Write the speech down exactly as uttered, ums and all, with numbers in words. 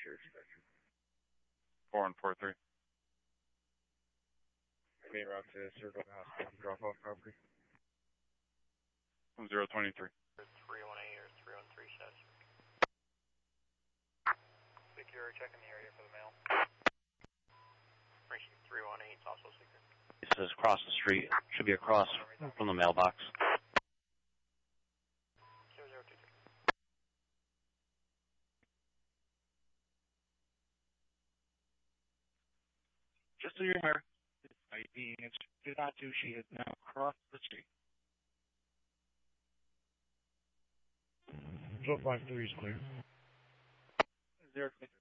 Sheriff Station. Four and four three. Main route to Circle Hospital, drop off property. Zero twenty three. Three one eight or three one three says. Secure, checking the area for the mail. Information three one eight is also secure. This is across the street. Should be across from the mailbox. Zero zero two two. Just so you're aware, I D it's did not do. She has now crossed the street. Zero five three is clear. Zero twenty three.